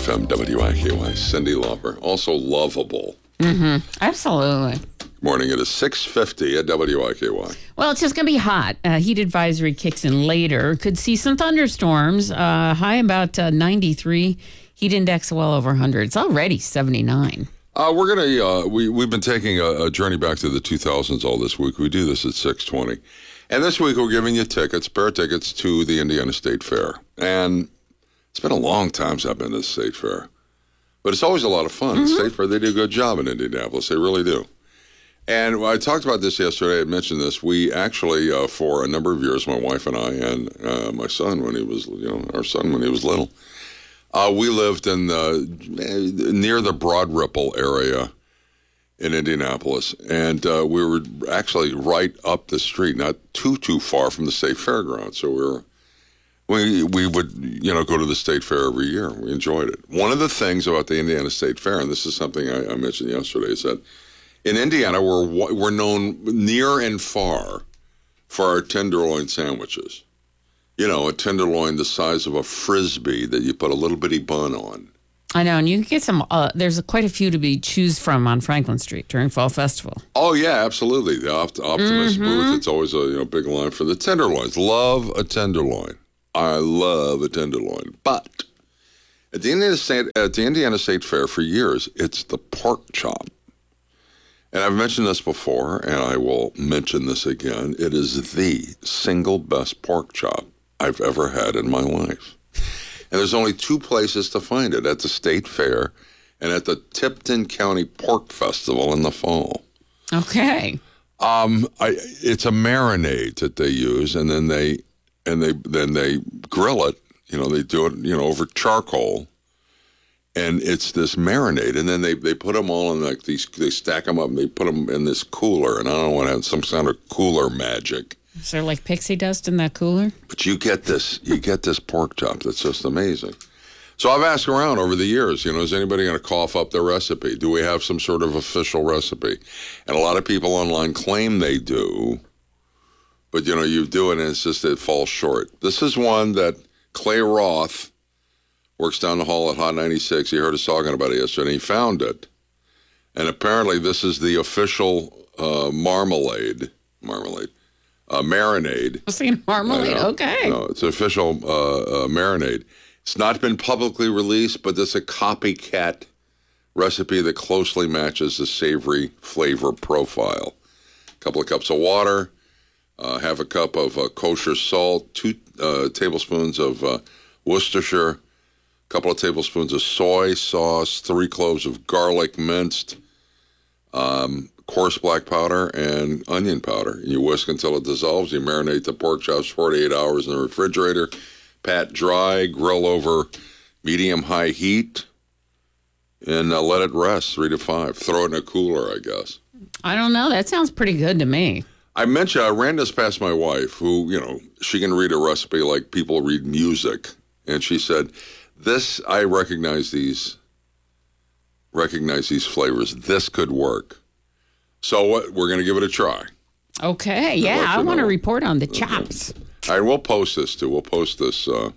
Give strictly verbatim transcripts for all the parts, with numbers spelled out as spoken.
F M, W I K Y, Cyndi Lauper. Also lovable. Mm-hmm. Absolutely. Morning, it is six fifty at W I K Y. Well, it's just going to be hot. Uh, heat advisory kicks in later. Could see some thunderstorms. Uh, high about uh, ninety-three. Heat index well over one hundred. It's already seventy-nine. Uh, we're going to, uh, we, we've been taking a, a journey back to the two thousands all this week. We do this at six twenty. And this week we're giving you tickets, pair tickets to the Indiana State Fair. And it's been a long time since I've been to the State Fair. But it's always a lot of fun. Mm-hmm. The State Fair, they do a good job in Indianapolis. They really do. And I talked about this yesterday. I mentioned this. We actually, uh, for a number of years, my wife and I and uh, my son, when he was, you know, our son when he was little, uh, we lived in the, near the Broad Ripple area in Indianapolis. And uh, we were actually right up the street, not too, too far from the State Fairgrounds. So we were, we, we would, you know, go to the State Fair every year. We enjoyed it. One of the things about the Indiana State Fair, and this is something I, I mentioned yesterday, is that in Indiana, we're we're known near and far for our tenderloin sandwiches. You know, a tenderloin the size of a Frisbee that you put a little bitty bun on. I know, and you can get some, uh, there's quite a few to be choose from on Franklin Street during Fall Festival. Oh, yeah, absolutely. The Opt- Optimus mm-hmm. booth, it's always a you know big line for the tenderloins. Love a tenderloin. I love a tenderloin. But at the Indiana State, at the Indiana State Fair for years, it's the pork chop. And I've mentioned this before, and I will mention this again. It is the single best pork chop I've ever had in my life. And there's only two places to find it, at the State Fair and at the Tipton County Pork Festival in the fall. Okay. Um, I, it's a marinade that they use, and then they and they then they grill it. You know, they do it, you know, over charcoal. And it's this marinade, and then they, they put them all in like these. They stack them up, and they put them in this cooler. And I don't want to have some kind of cooler magic. Is there like pixie dust in that cooler? But you get this, you get this pork chop that's just amazing. So I've asked around over the years. You know, is anybody going to cough up the recipe? Do we have some sort of official recipe? And a lot of people online claim they do, but you know, you do it, and it's just it falls short. This is one that Clay Roth works down the hall at Hot ninety-six. He heard us talking about it yesterday, and he found it. And apparently this is the official uh, marmalade, marmalade, uh, marinade. I was thinking marmalade, uh, okay. No, it's official uh, uh, marinade. It's not been publicly released, but it's a copycat recipe that closely matches the savory flavor profile. A couple of cups of water, uh, half a cup of uh, kosher salt, two uh, tablespoons of uh, Worcestershire, couple of tablespoons of soy sauce, three cloves of garlic minced, um, coarse black powder, and onion powder. You whisk until it dissolves. You marinate the pork chops forty-eight hours in the refrigerator. Pat dry, grill over medium-high heat, and uh, let it rest three to five. Throw it in a cooler, I guess. I don't know. That sounds pretty good to me. I mentioned, I ran this past my wife, who, you know, she can read a recipe like people read music. And she said, This, I recognize these, recognize these flavors. This could work. So what? We're going to give it a try. Okay, yeah, I want to report on the chops. All right, we'll post this too. We'll post this, uh,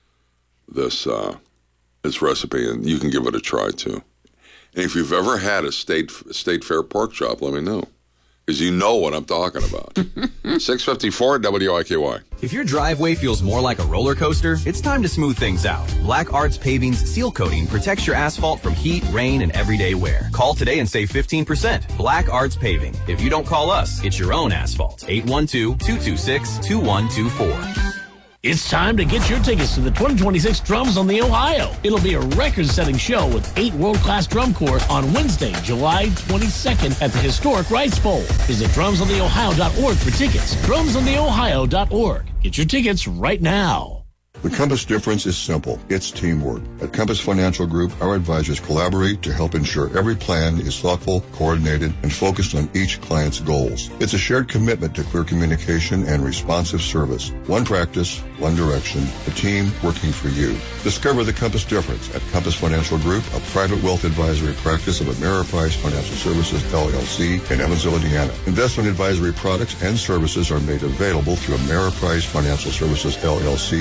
this, uh, this recipe, and you can give it a try too. And if you've ever had a state state fair pork chop, let me know, because you know what I'm talking about. six fifty-four W I K Y. If your driveway feels more like a roller coaster, it's time to smooth things out. Black Arts Paving's seal coating protects your asphalt from heat, rain, and everyday wear. Call today and save fifteen percent. Black Arts Paving. If you don't call us, it's your own asphalt. eight one two, two two six, two one two four. It's time to get your tickets to the twenty twenty-six Drums on the Ohio. It'll be a record-setting show with eight world-class drum corps on Wednesday, July twenty-second at the historic Rice Bowl. Visit drums on the ohio dot org for tickets. drums on the ohio dot org. Get your tickets right now. The Compass difference is simple. It's teamwork. At Compass Financial Group, our advisors collaborate to help ensure every plan is thoughtful, coordinated, and focused on each client's goals. It's a shared commitment to clear communication and responsive service. One practice, one direction, a team working for you. Discover the Compass difference at Compass Financial Group, a private wealth advisory practice of Ameriprise Financial Services, L L C, in Evansville, Indiana. Investment advisory products and services are made available through Ameriprise Financial Services, L L C, a registered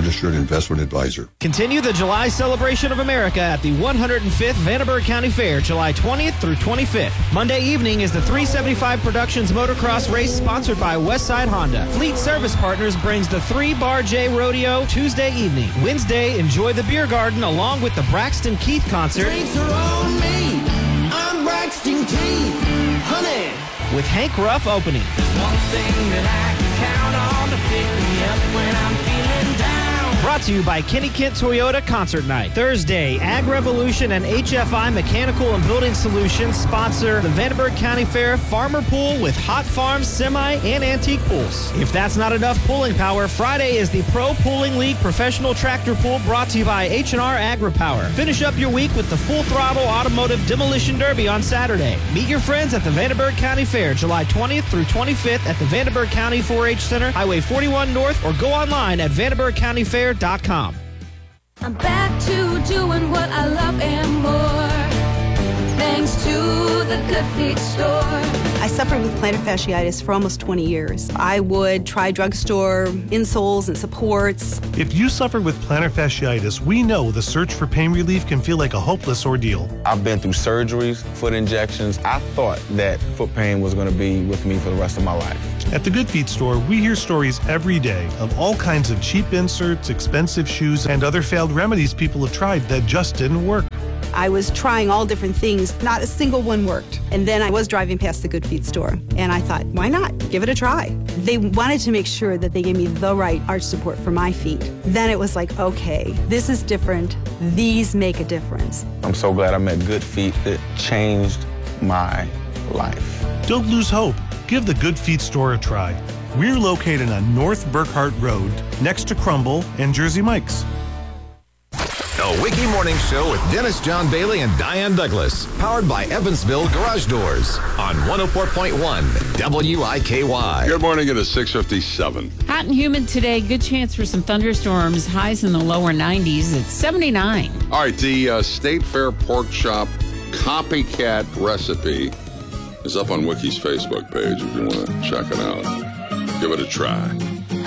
registered investment advisor. Continue the July celebration of America at the one hundred fifth Vandenberg County Fair, July twentieth through twenty-fifth. Monday evening is the three seventy-five Productions Motocross Race sponsored by Westside Honda. Fleet Service Partners brings the three Bar J Rodeo Tuesday evening. Wednesday, enjoy the Beer Garden along with the Braxton Keith concert. Drinks are on me. I'm Braxton Keith, honey. With Hank Ruff opening. There's one thing that I can count on to pick me up when I'm feeling down. Brought to you by Kenny Kent Toyota Concert Night. Thursday, Ag Revolution and H F I Mechanical and Building Solutions sponsor the Vandenberg County Fair Farmer Pool with hot farms, semi, and antique pools. If that's not enough pooling power, Friday is the Pro Pooling League Professional Tractor Pool brought to you by H and R Agri-Power. Finish up your week with the Full Throttle Automotive Demolition Derby on Saturday. Meet your friends at the Vandenberg County Fair, July twentieth through twenty-fifth at the Vandenberg County four H Center, Highway forty-one North, or go online at vandenberg county fair dot com. I'm back to doing what I love and more, thanks to the Good Feet store. I suffered with plantar fasciitis for almost twenty years. I would try drugstore insoles and supports. If you suffer with plantar fasciitis, we know the search for pain relief can feel like a hopeless ordeal. I've been through surgeries, foot injections. I thought that foot pain was going to be with me for the rest of my life. At the Good Feet store, we hear stories every day of all kinds of cheap inserts, expensive shoes, and other failed remedies people have tried that just didn't work. I was trying all different things. Not a single one worked. And then I was driving past the Good Feet store, and I thought, why not? Give it a try. They wanted to make sure that they gave me the right arch support for my feet. Then it was like, okay, this is different. These make a difference. I'm so glad I met Good Feet. It changed my life. Don't lose hope. Give the Good Feet store a try. We're located on North Burkhart Road, next to Crumble and Jersey Mike's. The Wiki Morning Show with Dennis John Bailey and Diane Douglas. Powered by Evansville Garage Doors on one oh four point one W I K Y. Good morning. It is six fifty-seven. Hot and humid today. Good chance for some thunderstorms. Highs in the lower nineties. It's seventy-nine. All right. The uh, State Fair Pork Chop copycat recipe is up on Wiki's Facebook page if you want to check it out. Give it a try.